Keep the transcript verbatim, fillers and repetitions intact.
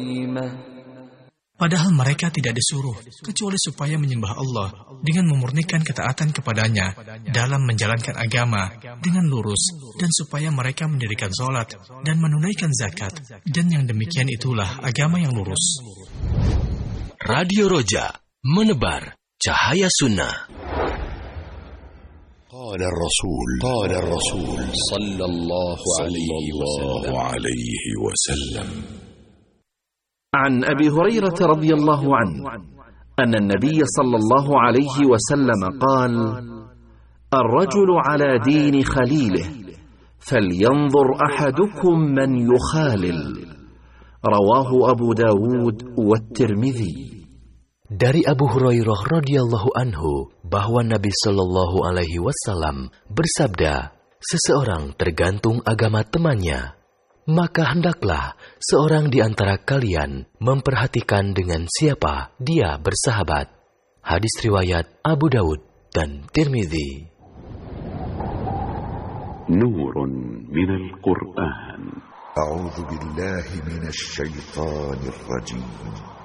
Padahal mereka tidak disuruh kecuali supaya menyembah Allah dengan memurnikan ketaatan kepadanya dalam menjalankan agama dengan lurus dan supaya mereka mendirikan sholat dan menunaikan zakat, dan yang demikian itulah agama yang lurus. Radio Roja, menebar cahaya sunnah. قال الرسول قال الرسول صلى الله عليه وسلم عن أبي هريرة رضي الله عنه أن النبي صلى الله عليه وسلم قال: الرجل على دين خليله فلينظر أحدكم من يخالل. رواه أبو داود والترمذي. Dari Abu Hurairah radhiyallahu anhu bahwa Nabi Shallallahu alaihi wasallam bersabda, seseorang tergantung agama temannya, maka hendaklah seorang di antara kalian memperhatikan dengan siapa dia bersahabat. Hadis riwayat Abu Daud dan Tirmidzi. Nurun minal Qur'an. A'udzu billahi minasy syaithanir rajim.